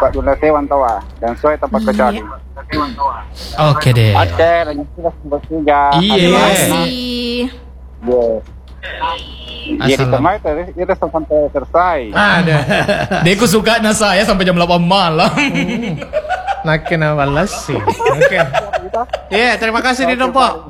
Pak Gunawan Tawa dan Soe tanpa kecuali. Oke deh. Oke, lanjut sudah bertiga. Iya. Terima kasih. Jadi teman itu sampai selesai. Ada. Deku suka nasa ya sampai jam 8 malam. Nak kena balas sih. Oke. Iya, terima kasih di Dompo.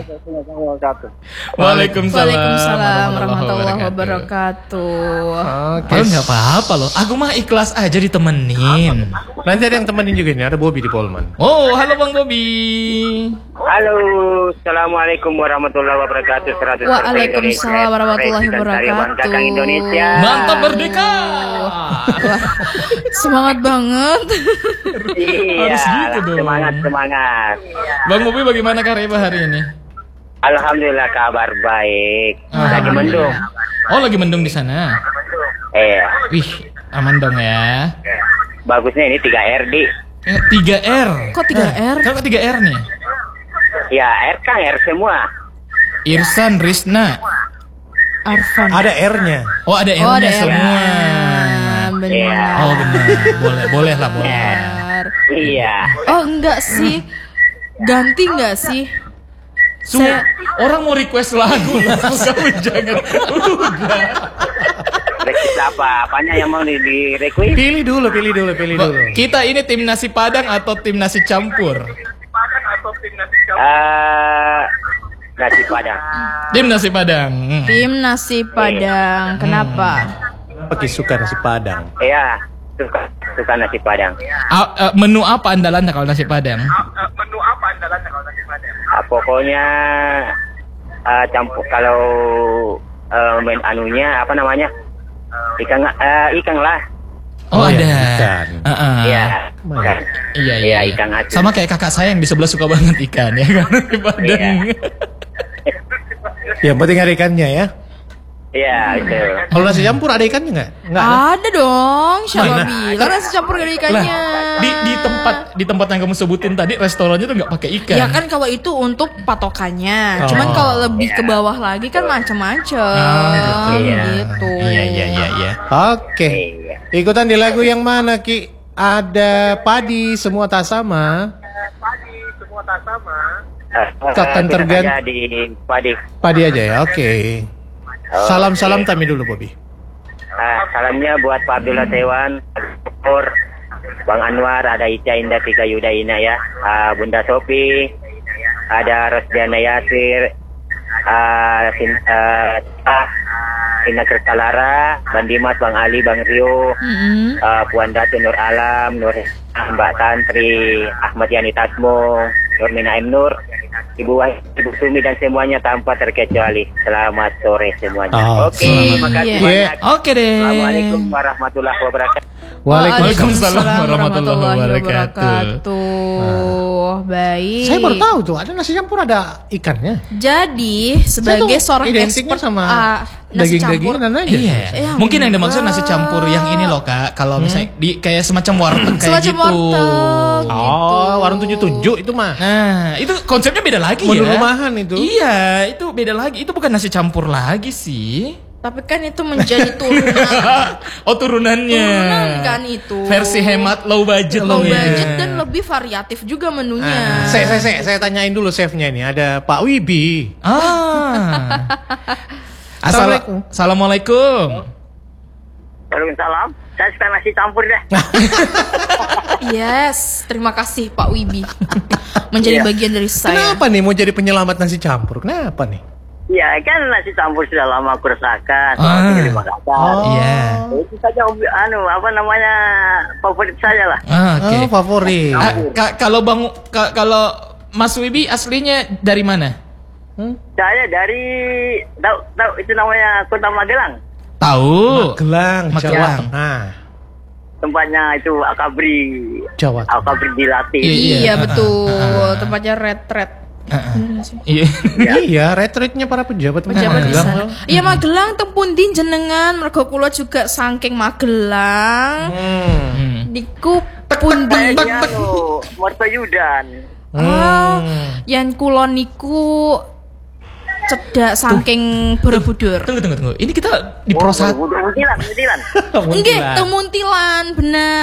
Waalaikumsalam warahmatullahi wabarakatuh. Oke. Nggak apa-apa loh. Aku mah ikhlas aja ditemenin. Nanti ada yang temenin juga nih, ada Bobby di Polman. Oh, halo Bang Bobi. Halo, assalamualaikum warahmatullahi wabarakatuh. Waalaikumsalam warahmatullahi wabarakatuh. Indonesia. Mantap merdeka. Wah, semangat banget. Iya, Harus gitu dong. semangat. Bang Bobi bagaimana karirnya hari ini? Alhamdulillah kabar baik. Lagi mendung. Oh, lagi mendung di sana. Wih, aman dong ya. Bagusnya ini 3R di. 3R. Kok 3R? Kenapa 3R nih? Ya, R kan R semua. Irsan, Rizna. Arfan. Ada R-nya. Oh, ada R-nya ada semua. Benar. Oh, benar. Boleh lah, boleh. Iya. Oh, enggak sih. Ganti enggak sih? Orang mau request lagu loh. Kamu jangan. Udah. Request apa? Apanya yang mau di-request? Pilih dulu. Kita ini tim nasi padang atau tim nasi campur? Nasi padang. Tim nasi padang. Tim nasi padang. Kenapa? Pakai suka nasi padang. Iya, suka nasi padang. Menu apa andalannya kalau nasi padang? Pokoknya campur kalau anunya apa namanya? Ikan lah. Oh, ada. Ikan. Iya. Iya, ikan asin. Sama kayak kakak saya yang di sebelah suka banget ikan ya kan di Padang. Yang penting ada ikannya ya. Iya, itu. Kalau nasi campur ada ikannya nggak? Nggak. Ada dong. Siapa bilang nasi campur gak ada ikannya? Di tempat yang kamu sebutin tadi restorannya tuh nggak pakai ikan. Ya kan kalau itu untuk patokannya. Cuman kalau lebih ke bawah lagi kan macam-macam gitu. Iya. Oke. Ikutan di lagu yang mana Ki? Ada Padi semua tak sama. Kapan tergantung di Padi. Padi aja ya. Oke. Salam-salam kami dulu Bobby. Salamnya buat Pak Abdullah Tewan, Bang Anwar, ada Ica Indah Tika Yudaina ya, Bunda Sopi, ada Rosdiana Yasir, Ina Kertalara, Bang Dimas, Bang Ali, Bang Rio, Puan Datu Nur Alam, Nur Mbak Tantri, Ahmad Yani Tasmo, Nur Mina M Nur, Ibu Sumi dan semuanya tanpa terkecuali. Selamat sore semuanya. Oke, terima kasih banyak. Oke deh. Assalamualaikum warahmatullahi wabarakatuh. Waalaikumsalam warahmatullahi wabarakatuh. Baik. Saya baru tahu tuh ada nasi campur ada ikannya. Jadi sebagai seorang identiknya expert sama nasi campur. daging-dagingan aja. Iya. Mungkin yang dimaksud nasi campur yang ini loh Kak. Kalau misalnya di kayak semacam warteg kayak Semacam gitu. warteg Oh, warung 77 itu mah. Nah, itu konsepnya beda lagi Menu ya. rumahan itu. Iya, itu beda lagi. Itu bukan nasi campur lagi sih. Tapi kan itu menjadi turunan. Oh, turunannya. Turunan kan itu. Versi hemat low budget Low loh ya. budget dan lebih variatif juga menunya. Saya tanyain dulu chefnya ini. Ada Pak Wibi. Assalamualaikum. Waalaikumsalam. Saya suka nasi campur dah. Yes, terima kasih Pak Wibi. Menjadi bagian dari saya. Kenapa nih mau jadi penyelamat nasi campur? Kenapa nih? Ya kan nasi campur sudah lama aku rasakan. Terima kasih. Iya. Itu saja apa namanya favorit saya lah. Oke. Oh, favorit. Kalau kalau Mas Wibi aslinya dari mana? Saya dari tahu itu namanya Kota Magelang. Tahu. Magelang, Jawa Magelang. Tengah. Tempatnya itu Akabri. Jawa Tengah. Akabri dilatih. Iya betul. Tempatnya red. Iya. Iya, retreatnya para pejabat Pejabat di Magelang. sana. Iya Magelang tempun jenengan mergo kula juga saking Magelang. Diku pundi Morto Yudan. Yang kula niku cedak saking Borobudur. Tunggu. Ini kita di proses Muntilan. Nggih, teng Muntilan bener.